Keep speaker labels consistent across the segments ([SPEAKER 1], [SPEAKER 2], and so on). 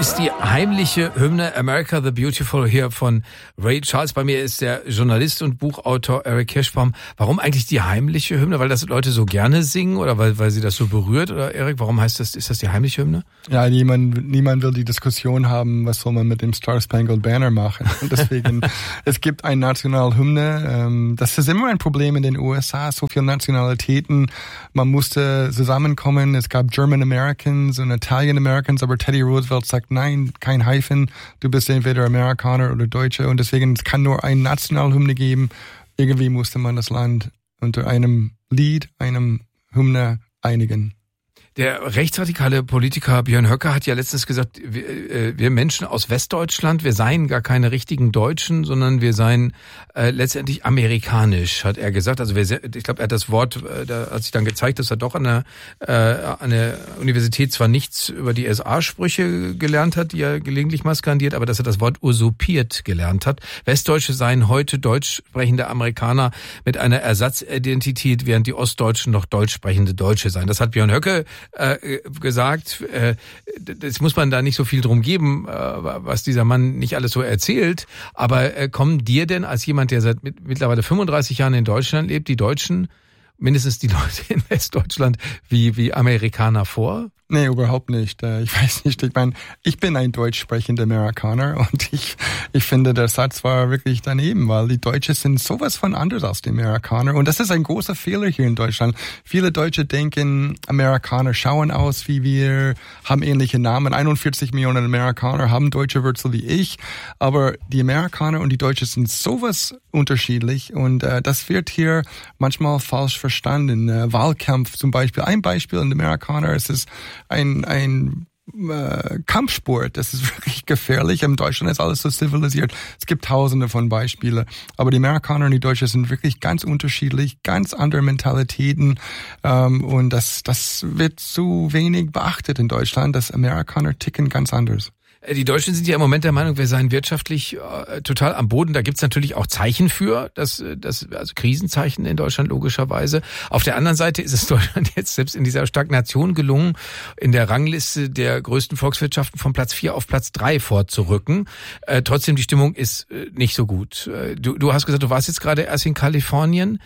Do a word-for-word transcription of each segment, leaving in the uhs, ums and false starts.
[SPEAKER 1] ist die heimliche Hymne America the Beautiful hier von Ray Charles. Bei mir ist der Journalist und Buchautor Eric Kirschbaum. Warum eigentlich die heimliche Hymne? Weil das Leute so gerne singen oder weil, weil sie das so berührt? Oder Eric, warum heißt das, ist das die heimliche Hymne?
[SPEAKER 2] Ja, niemand, niemand will die Diskussion haben, was soll man mit dem Star Spangled Banner machen. Und deswegen, es gibt eine Nationalhymne. Das ist immer ein Problem in den U S A, so viele Nationalitäten. Man musste zusammenkommen. Es gab German Americans und Italian Americans, aber Teddy Roosevelt sagt, nein, kein Hyphen, du bist entweder Amerikaner oder Deutsche und deswegen es kann nur eine Nationalhymne geben. Irgendwie musste man das Land unter einem Lied, einem Hymne einigen.
[SPEAKER 1] Der rechtsradikale Politiker Björn Höcke hat ja letztens gesagt, wir, wir Menschen aus Westdeutschland, wir seien gar keine richtigen Deutschen, sondern wir seien äh, letztendlich amerikanisch, hat er gesagt. Also wir, ich glaube, er hat das Wort, äh, da hat sich dann gezeigt, dass er doch an der, äh, an der Universität zwar nichts über die S A-Sprüche gelernt hat, die er gelegentlich mal skandiert, aber dass er das Wort usurpiert gelernt hat. Westdeutsche seien heute deutsch sprechende Amerikaner mit einer Ersatzidentität, während die Ostdeutschen noch deutsch sprechende Deutsche seien. Das hat Björn Höcke Äh, gesagt, äh, das muss man da nicht so viel drum geben, äh, was dieser Mann nicht alles so erzählt, aber äh, kommen dir denn als jemand, der seit mit, mittlerweile fünfunddreißig Jahren in Deutschland lebt, die Deutschen, mindestens die Leute in Westdeutschland, wie, wie Amerikaner vor?
[SPEAKER 2] Nee, überhaupt nicht. Ich weiß nicht, ich meine, ich bin ein deutsch sprechender Amerikaner und ich ich finde, der Satz war wirklich daneben, weil die Deutschen sind sowas von anders als die Amerikaner und das ist ein großer Fehler hier in Deutschland. Viele Deutsche denken, Amerikaner schauen aus wie wir, haben ähnliche Namen. einundvierzig Millionen Amerikaner haben deutsche Wurzel wie ich, aber die Amerikaner und die Deutschen sind sowas unterschiedlich und äh, das wird hier manchmal falsch verstanden. Äh, Wahlkampf zum Beispiel, ein Beispiel in den Amerikanern, es ist ein ein äh, Kampfsport, das ist wirklich gefährlich. In Deutschland ist alles so zivilisiert. Es gibt tausende von Beispielen. Aber die Amerikaner und die Deutschen sind wirklich ganz unterschiedlich, ganz andere Mentalitäten. Ähm, und das, das wird zu wenig beachtet in Deutschland. Das Amerikaner ticken ganz anders.
[SPEAKER 1] Die Deutschen sind ja im Moment der Meinung, wir seien wirtschaftlich äh, total am Boden. Da gibt's natürlich auch Zeichen für, das, das, also Krisenzeichen in Deutschland logischerweise. Auf der anderen Seite ist es Deutschland jetzt selbst in dieser Stagnation gelungen, in der Rangliste der größten Volkswirtschaften von Platz vier auf Platz drei vorzurücken. Äh, trotzdem, die Stimmung ist äh, nicht so gut. Äh, du, du hast gesagt, du warst jetzt gerade erst in Kalifornien.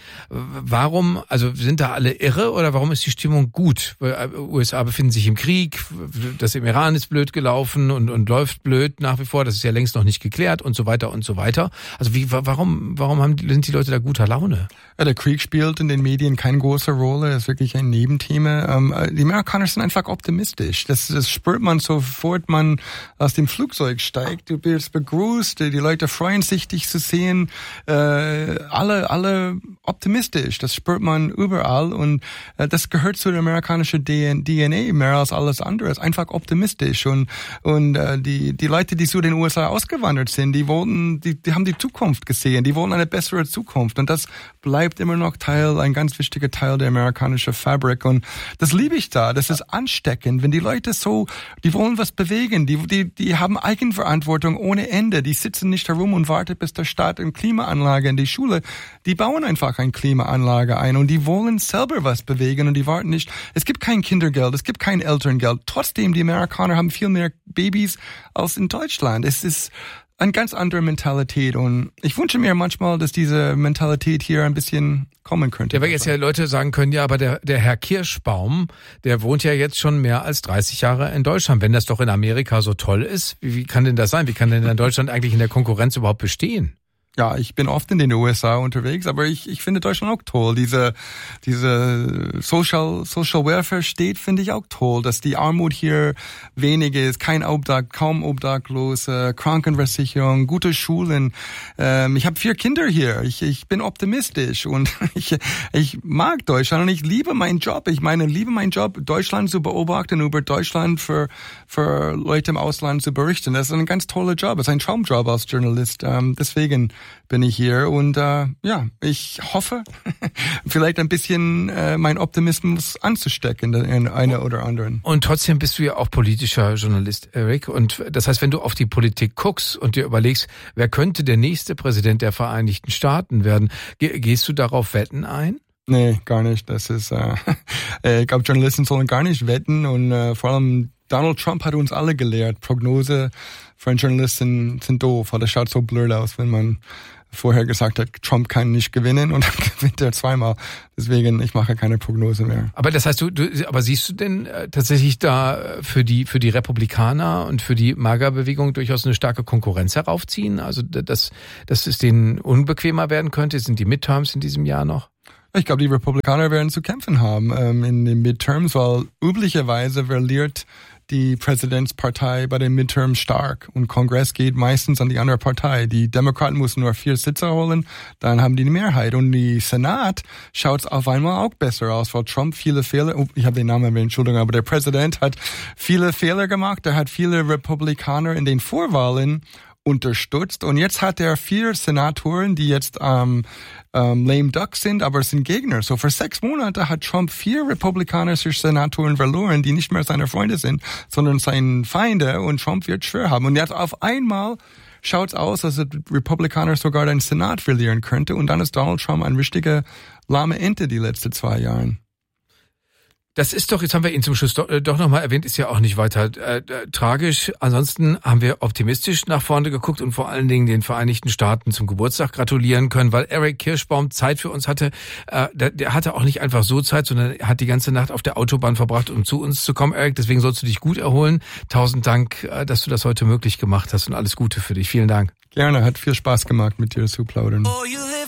[SPEAKER 1] Warum, also sind da alle irre oder warum ist die Stimmung gut? Weil U S A befinden sich im Krieg, das im Iran ist blöd gelaufen und, und läuft blöd nach wie vor, das ist ja längst noch nicht geklärt und so weiter und so weiter. Also wie, warum, warum haben, sind die Leute da guter Laune?
[SPEAKER 2] Ja, der Krieg spielt in den Medien keine große Rolle, ist wirklich ein Nebenthema. Ähm, die Amerikaner sind einfach optimistisch. Das, das spürt man sofort, man aus dem Flugzeug steigt. Du wirst begrüßt, die Leute freuen sich, dich zu sehen. Äh, alle, alle optimistisch. Das spürt man überall und äh, das gehört zu der amerikanischen D N A mehr als alles andere. Ist einfach optimistisch und und äh, die die Leute, die zu den U S A ausgewandert sind, die wollten, die die haben die Zukunft gesehen, die wollen eine bessere Zukunft und das bleibt immer noch Teil, ein ganz wichtiger Teil der amerikanischen Fabrik und das liebe ich da. Das ist ansteckend, wenn die Leute so, die wollen was bewegen, die die die haben Eigenverantwortung ohne Ende, die sitzen nicht herum und warten, bis der Staat eine Klimaanlage in die Schule, die bauen einfach eine Klimaanlage ein und die wollen selber was bewegen und die warten nicht. Es gibt kein Kindergeld, es gibt kein Elterngeld. Trotzdem, die Amerikaner haben viel mehr Babys als in Deutschland. Es ist eine ganz andere Mentalität und ich wünsche mir manchmal, dass diese Mentalität hier ein bisschen kommen könnte.
[SPEAKER 1] Ja, weil jetzt ja Leute sagen können, ja, aber der, der Herr Kirschbaum, der wohnt ja jetzt schon mehr als dreißig Jahre in Deutschland. Wenn das doch in Amerika so toll ist, wie, wie kann denn das sein? Wie kann denn in Deutschland eigentlich in der Konkurrenz überhaupt bestehen?
[SPEAKER 2] Ja, ich bin oft in den U S A unterwegs, aber ich, ich finde Deutschland auch toll. Diese, diese Social, Social Welfare State finde ich auch toll, dass die Armut hier wenig ist, kein Obdach, kaum Obdachlose, Krankenversicherung, gute Schulen. Ähm, ich habe vier Kinder hier. Ich, ich bin optimistisch und ich, ich mag Deutschland und ich liebe meinen Job. Ich meine, liebe meinen Job, Deutschland zu beobachten, über Deutschland für, für Leute im Ausland zu berichten. Das ist ein ganz toller Job. Das ist ein Traumjob als Journalist. Ähm, deswegen bin ich hier und äh, ja, ich hoffe, vielleicht ein bisschen äh, meinen Optimismus anzustecken in einer oder anderen.
[SPEAKER 1] Und trotzdem bist du ja auch politischer Journalist, Eric. Und das heißt, wenn du auf die Politik guckst und dir überlegst, wer könnte der nächste Präsident der Vereinigten Staaten werden, ge- gehst du darauf Wetten ein?
[SPEAKER 2] Nee, gar nicht. Das ist, äh, ich glaube, Journalisten sollen gar nicht wetten und äh, vor allem Donald Trump hat uns alle gelehrt, Prognose für einen Journalisten sind doof, weil das schaut so blöd aus, wenn man vorher gesagt hat, Trump kann nicht gewinnen und dann gewinnt er zweimal. Deswegen, ich mache keine Prognose mehr.
[SPEAKER 1] Aber das heißt, du, du aber siehst du denn äh, tatsächlich da für die für die Republikaner und für die MAGA-Bewegung durchaus eine starke Konkurrenz heraufziehen? Also dass, dass es denen unbequemer werden könnte? Sind die Midterms in diesem Jahr noch?
[SPEAKER 2] Ich glaube, die Republikaner werden zu kämpfen haben ähm, in den Midterms, weil üblicherweise verliert die Präsidentspartei bei den Midterms stark und Kongress geht meistens an die andere Partei. Die Demokraten müssen nur vier Sitze holen, dann haben die die Mehrheit. Und die Senat schaut auf einmal auch besser aus, weil Trump viele Fehler, oh, ich habe den Namen erwähnt, Entschuldigung, aber der Präsident hat viele Fehler gemacht. Er hat viele Republikaner in den Vorwahlen unterstützt und jetzt hat er vier Senatoren, die jetzt ähm, ähm, lame duck sind, aber es sind Gegner. So für sechs Monate hat Trump vier republikanische Senatoren verloren, die nicht mehr seine Freunde sind, sondern seine Feinde und Trump wird schwer haben. Und jetzt auf einmal schaut es aus, als ob Republikaner sogar den Senat verlieren könnte und dann ist Donald Trump ein richtiger lahme Ente die letzten zwei Jahre.
[SPEAKER 1] Das ist doch, jetzt haben wir ihn zum Schluss doch, äh, doch nochmal erwähnt, ist ja auch nicht weiter äh, äh, tragisch. Ansonsten haben wir optimistisch nach vorne geguckt und vor allen Dingen den Vereinigten Staaten zum Geburtstag gratulieren können, weil Eric Kirschbaum Zeit für uns hatte. Äh, der, der hatte auch nicht einfach so Zeit, sondern er hat die ganze Nacht auf der Autobahn verbracht, um zu uns zu kommen. Eric, deswegen sollst du dich gut erholen. Tausend Dank, äh, dass du das heute möglich gemacht hast und alles Gute für dich. Vielen Dank.
[SPEAKER 2] Gerne, hat viel Spaß gemacht, mit dir zu plaudern. Oh,